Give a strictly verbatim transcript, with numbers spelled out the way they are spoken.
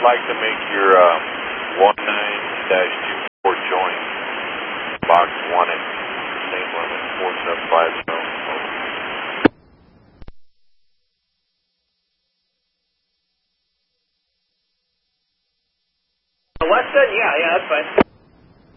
like to make your um, one nine dash two four join. Box one at same limit, four seven five zero. Weston? Yeah, yeah, that's fine.